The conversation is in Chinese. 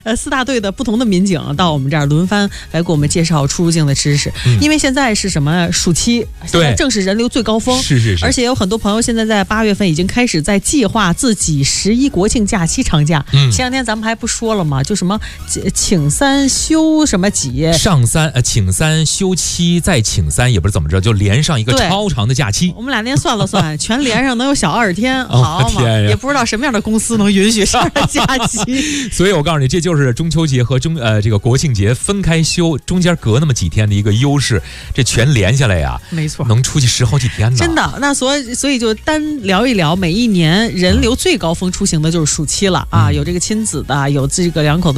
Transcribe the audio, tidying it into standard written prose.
4大队的不同的民警到我们这儿轮番来给我们介绍出入境的知识。因为现在是什么暑期，现在正是人流最高峰， 是， 而且有很多朋友现在在8月份已经开始在计划自己11国庆假期长假。前两天咱们还不说了吗？就什么请3休什么几， 上3请3休7再请3，也不是怎么着，就连上一个超长的假期。 我们2天算了算，全连上能有小20天，好嘛，也不知道什么样的公司能允许这样的假期。 所以我告诉你，这就是中秋节和这个国庆节分开休，中间隔那么几天的一个优势，这全连下来呀， 没错， 能出去10好几天呢。 真的，那所以就单聊一聊，每一年人流最高峰出行的就是暑期了啊，有这个亲子的，有这个两口子